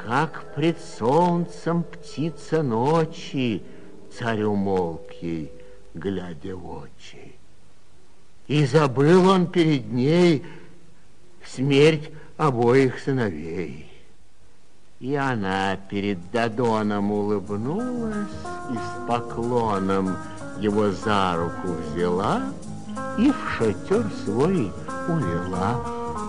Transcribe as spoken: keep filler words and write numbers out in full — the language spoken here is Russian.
как пред солнцем птица ночи, царь умолк ей, глядя в очи. И забыл он перед ней смерть обоих сыновей. И она перед Додоном улыбнулась и с поклоном его за руку взяла и в шатер свой увела.